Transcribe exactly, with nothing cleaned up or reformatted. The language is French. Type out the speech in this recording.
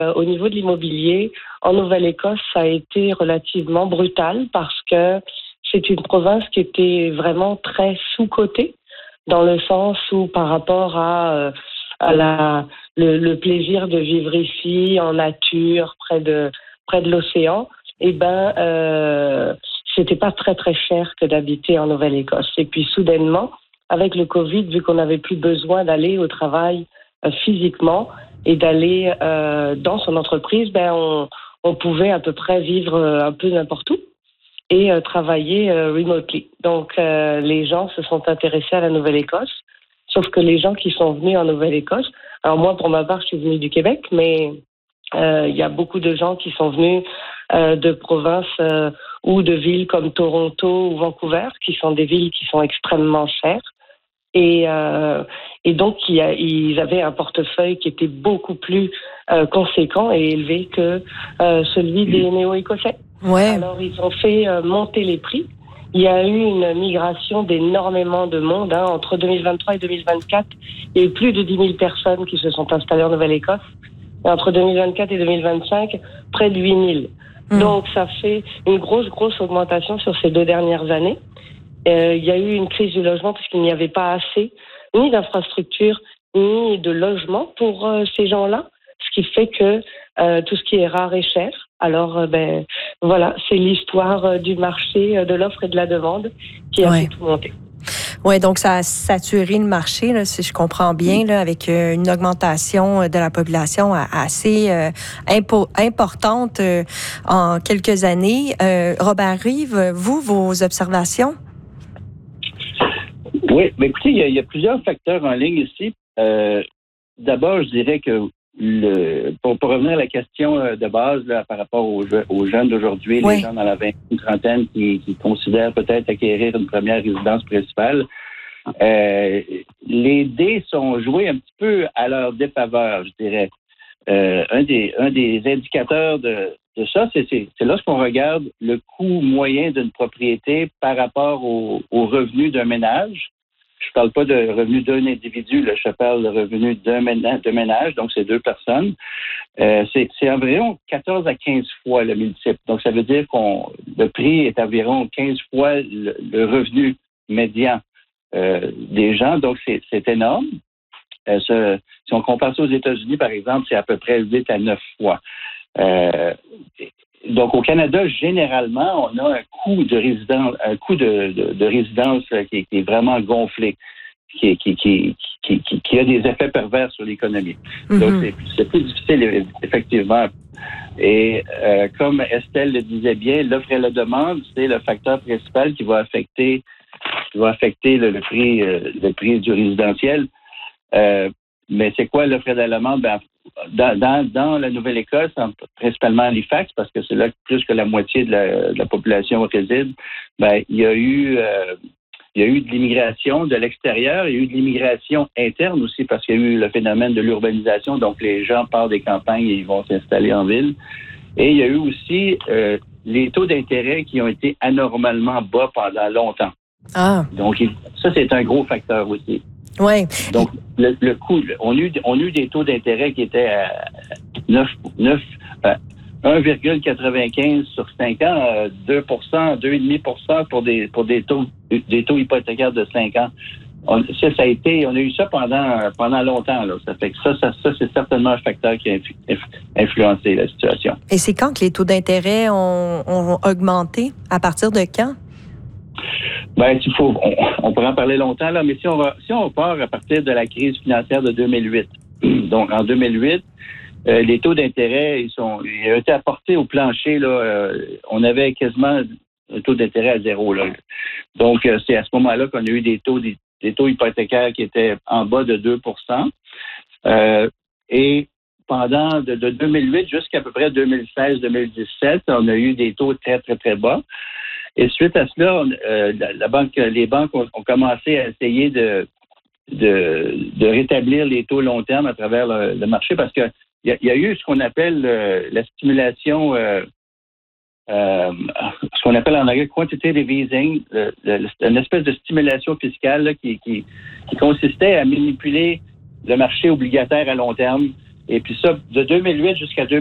Euh, au niveau de l'immobilier, en Nouvelle-Écosse, ça a été relativement brutal parce que c'est une province qui était vraiment très sous-cotée, dans le sens où par rapport à, euh, à la, le, le plaisir de vivre ici, en nature, près de, près de l'océan, eh ben, euh, c'était pas très très cher que d'habiter en Nouvelle-Écosse. Et puis soudainement, avec le Covid, vu qu'on n'avait plus besoin d'aller au travail euh, physiquement, et d'aller euh, dans son entreprise, ben on, on pouvait à peu près vivre euh, un peu n'importe où et euh, travailler euh, remotely. Donc, euh, les gens se sont intéressés à la Nouvelle-Écosse, sauf que les gens qui sont venus en Nouvelle-Écosse, alors moi, pour ma part, je suis venue du Québec, mais euh, il y a beaucoup de gens qui sont venus euh, de provinces euh, ou de villes comme Toronto ou Vancouver, qui sont des villes qui sont extrêmement chères. Et, euh, et donc, il y a, ils avaient un portefeuille qui était beaucoup plus euh, conséquent et élevé que euh, celui des néo-écossais. Ouais. Alors, ils ont fait euh, monter les prix. Il y a eu une migration d'énormément de monde. Hein. Entre deux mille vingt-trois et deux mille vingt-quatre, il y a eu plus de dix mille personnes qui se sont installées en Nouvelle-Écosse. Et entre deux mille vingt-quatre et deux mille vingt-cinq, près de huit mille. Mmh. Donc, ça fait une grosse, grosse augmentation sur ces deux dernières années. Euh, il y a eu une crise du logement parce qu'il n'y avait pas assez ni d'infrastructures ni de logement pour euh, ces gens-là, ce qui fait que euh, tout ce qui est rare est cher. Alors, euh, ben voilà, c'est l'histoire euh, du marché, euh, de l'offre et de la demande qui a ouais. fait tout monter. Oui, donc ça a saturé le marché, là, si je comprends bien, là, avec euh, une augmentation de la population assez euh, impo- importante euh, en quelques années. Euh, Robert Rive, vous, vos observations? Oui, mais écoutez, il y, a, il y a plusieurs facteurs en ligne ici. Euh, d'abord, je dirais que le, pour, pour revenir à la question de base là, par rapport aux, aux jeunes d'aujourd'hui, oui. les gens dans la vingtaine, trentaine qui, qui considèrent peut-être acquérir une première résidence principale, euh, les dés sont joués un petit peu à leur défaveur, je dirais. Euh, un, des, un des indicateurs de, de ça, c'est, c'est, c'est lorsqu'on regarde le coût moyen d'une propriété par rapport au, au revenu d'un ménage. Je ne parle pas de revenu d'un individu, là, je parle de revenu d'un ménage, de ménage, donc c'est deux personnes. Euh, c'est, c'est environ quatorze à quinze fois le multiple. Donc, ça veut dire qu'on le prix est environ quinze fois le, le revenu médian euh, des gens. Donc, c'est, c'est énorme. Euh, ce, si on compare ça aux États-Unis, par exemple, c'est à peu près huit à neuf fois. Euh, donc, au Canada, généralement, on a un coût de résidence, un coût de, de, de résidence qui, qui est vraiment gonflé, qui, qui, qui, qui, qui, qui a des effets pervers sur l'économie. Mm-hmm. Donc, c'est, c'est plus difficile, effectivement. Et euh, comme Estelle le disait bien, l'offre et la demande, c'est le facteur principal qui va affecter, qui va affecter le, le prix, euh, le prix du résidentiel. Euh, mais c'est quoi l'offre et la demande? Ben, dans, dans, dans la Nouvelle-Écosse, principalement à Halifax, parce que c'est là que plus que la moitié de la, de la population réside, ben, il y a eu euh, il y a eu de l'immigration de l'extérieur, il y a eu de l'immigration interne aussi, parce qu'il y a eu le phénomène de l'urbanisation, donc les gens partent des campagnes et ils vont s'installer en ville. Et il y a eu aussi euh, les taux d'intérêt qui ont été anormalement bas pendant longtemps. Ah. Donc, ça, c'est un gros facteur aussi. Oui. Donc, le, le coût, on a, eu, on a eu des taux d'intérêt qui étaient à neuf, neuf, euh, un virgule quatre-vingt-quinze sur cinq ans, euh, deux pour cent, deux virgule cinq pour cent pour des, pour des taux, des taux hypothécaires de cinq ans. On, ça, ça a été, on a eu ça pendant, pendant longtemps, là. Ça fait que ça, ça, ça, c'est certainement un facteur qui a influencé la situation. Et c'est quand que les taux d'intérêt ont, ont augmenté? À partir de quand? Ben, il faut, on, on pourrait en parler longtemps, là, mais si on va, si on part à partir de la crise financière de deux mille huit, donc en deux mille huit, euh, les taux d'intérêt, ils sont, ils ont été apportés au plancher, là, euh, on avait quasiment un taux d'intérêt à zéro, là. Donc, euh, c'est à ce moment-là qu'on a eu des taux, des, des taux hypothécaires qui étaient en bas de deux pour cent. Euh, et pendant de, de deux mille huit jusqu'à peu près deux mille seize deux mille dix-sept, on a eu des taux très, très, très bas. Et suite à cela, on, euh, la, la banque, les banques ont, ont commencé à essayer de, de, de rétablir les taux long terme à travers le, le marché parce que il y, y a eu ce qu'on appelle euh, la stimulation, euh, euh, ce qu'on appelle en anglais quantitative easing, le, le, une espèce de stimulation fiscale là, qui, qui, qui consistait à manipuler le marché obligataire à long terme Et puis ça, de deux mille huit jusqu'à deux